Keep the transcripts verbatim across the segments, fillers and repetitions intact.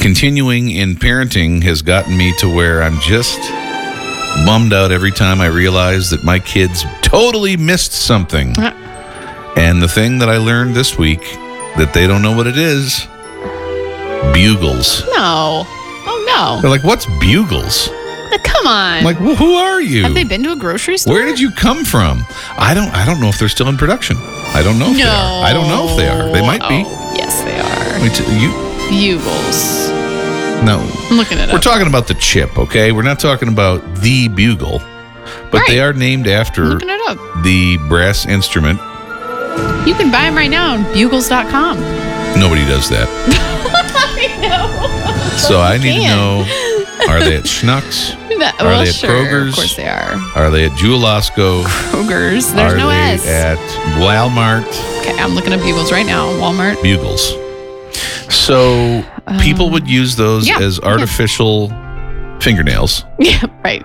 continuing in parenting has gotten me to where I'm just bummed out every time I realize that my kids totally missed something. And the thing that I learned this week that they don't know what it is, Bugles. No. Oh, no. They're like, what's Bugles? Uh, Come on. I'm like, well, who are you? Have they been to a grocery store? Where did you come from? I don't I don't know if they're still in production. I don't know if No. they are. I don't know if they are. They might be. Oh, yes, they are. Wait, you Bugles. No. I'm looking it We're up. talking about the chip, okay? We're not talking about the bugle. But Right. they are named I'm after looking it up. the brass instrument. You can buy them right now on bugles dot com. Nobody does that. I know. So I need to can. know, are they at Schnucks? That- Are well, they at sure. Kroger's? Of course they are. Are they at Jewel-Osco? Kroger's. There's are no they S. at Walmart? Okay, I'm looking at Bugles right now. Walmart. Bugles. So people would use those yeah, as yeah. artificial fingernails. Yeah, right.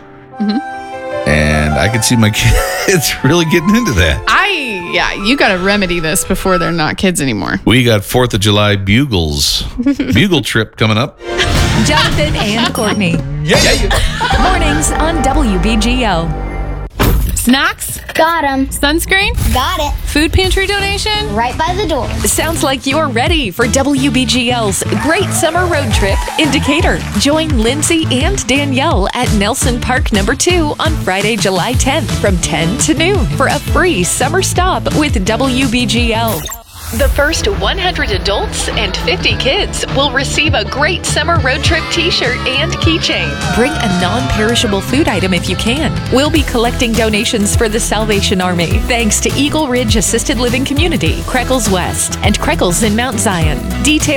And I could see my kids really getting into that. I, yeah, you got to remedy this before they're not kids anymore. We got fourth of July Bugles. Bugle trip coming up. Jonathan and Courtney. Yeah, yeah, yeah. Mornings on W B G O. Snacks? Got 'em. Sunscreen? Got it. Food pantry donation? Right by the door. Sounds like you're ready for W B G L's Great Summer Road Trip in Decatur. Join Lindsay and Danielle at Nelson Park Number two on Friday, July tenth from ten to noon for a free summer stop with W B G L. The first one hundred adults and fifty kids will receive a Great Summer Road Trip t-shirt and keychain. Bring a non-perishable food item if you can. We'll be collecting donations for the Salvation Army, thanks to Eagle Ridge Assisted Living Community, Creckles West, and Creckles in Mount Zion. Details